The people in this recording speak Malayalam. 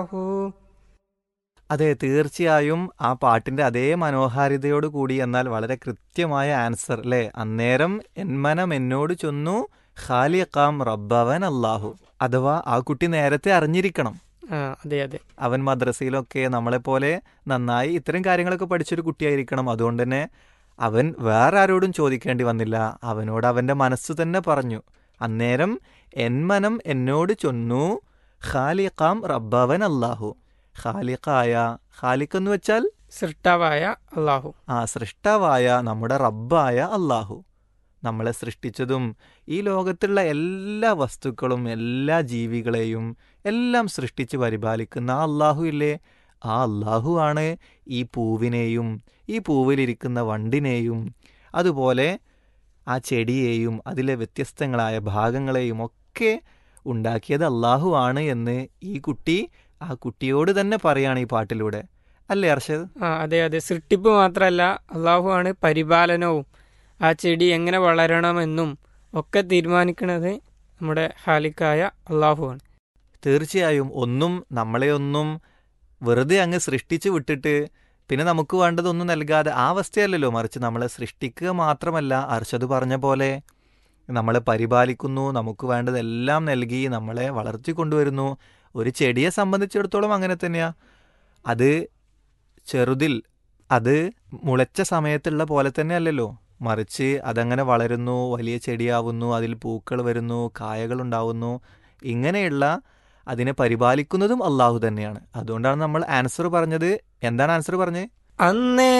അതെ, തീർച്ചയായും ആ പാട്ടിന്റെ അതേ മനോഹാരിതയോട് കൂടി, എന്നാൽ വളരെ കൃത്യമായ ആൻസർ അല്ലേ? അന്നേരം എന്മനം എന്നോട് ചൊന്നു ഖാലിഖാം റബ്ബവൻ അല്ലാഹു. അഥവാ ആ കുട്ടി നേരത്തെ അറിഞ്ഞിരിക്കണം. അതെ അതെ. അവൻ മദ്രസയിലൊക്കെ നമ്മളെപ്പോലെ നന്നായി ഇത്തരം കാര്യങ്ങളൊക്കെ പഠിച്ചൊരു കുട്ടിയായിരിക്കണം. അതുകൊണ്ട് തന്നെ അവൻ വേറെ ആരോടും ചോദിക്കേണ്ടി വന്നില്ല. അവനോട് അവൻ്റെ മനസ്സ് തന്നെ പറഞ്ഞു. അന്നേരം എന്മനം എന്നോട് ചൊന്നു ഖാലിഖാം റബ്ബവൻ അല്ലാഹു. ഖാലിഖായ, ഖാലിഖ് എന്ന് വെച്ചാൽ സൃഷ്ടാവായ അള്ളാഹു. സൃഷ്ടാവായ നമ്മുടെ റബ്ബായ അല്ലാഹു. നമ്മളെ സൃഷ്ടിച്ചതും ഈ ലോകത്തുള്ള എല്ലാ വസ്തുക്കളും എല്ലാ ജീവികളെയും എല്ലാം സൃഷ്ടിച്ച് പരിപാലിക്കുന്ന ആ അല്ലാഹു ഇല്ലേ, ആ അല്ലാഹു ആണ് ഈ പൂവിനെയും ഈ പൂവിലിരിക്കുന്ന വണ്ടിനെയും അതുപോലെ ആ ചെടിയെയും അതിലെ വ്യത്യസ്തങ്ങളായ ഭാഗങ്ങളെയും ഒക്കെ ഉണ്ടാക്കിയത് അല്ലാഹു ആണ് എന്ന് ഈ കുട്ടി ആ കുട്ടിയോട് തന്നെ പറയാണ് ഈ പാട്ടിലൂടെ. അല്ലേ അർഷദ്? അതെ അതെ. സൃഷ്ടിപ്പ് മാത്രമല്ല, അള്ളാഹു ആണ് പരിപാലനവും. ആ ചെടി എങ്ങനെ വളരണമെന്നും ഒക്കെ തീരുമാനിക്കുന്നത് നമ്മുടെ ഖാലിഖായ അള്ളാഹു ആണ്. തീർച്ചയായും നമ്മളെയൊന്നും വെറുതെ അങ്ങ് സൃഷ്ടിച്ചു വിട്ടിട്ട് പിന്നെ നമുക്ക് വേണ്ടതൊന്നും നൽകാതെ ആ അവസ്ഥയല്ലല്ലോ. മറിച്ച് നമ്മളെ സൃഷ്ടിക്കുക മാത്രമല്ല, അർഷദ് പറഞ്ഞ പോലെ നമ്മളെ പരിപാലിക്കുന്നു, നമുക്ക് വേണ്ടതെല്ലാം നൽകി നമ്മളെ വളർത്തിക്കൊണ്ടുവരുന്നു. ഒരു ചെടിയെ സംബന്ധിച്ചിടത്തോളം അങ്ങനെ തന്നെയാ. അത് ചെറുതിൽ അത് മുളച്ച സമയത്തുള്ള പോലെ തന്നെ അല്ലല്ലോ, മറിച്ച് അതങ്ങനെ വളരുന്നു, വലിയ ചെടിയാവുന്നു, അതിൽ പൂക്കൾ വരുന്നു, കായകൾ ഉണ്ടാവുന്നു. ഇങ്ങനെയുള്ള അതിനെ പരിപാലിക്കുന്നതും അള്ളാഹു തന്നെയാണ്. അതുകൊണ്ടാണ് നമ്മൾ ആൻസർ പറഞ്ഞത്. എന്താണ് ആൻസർ പറഞ്ഞത്? അന്നേ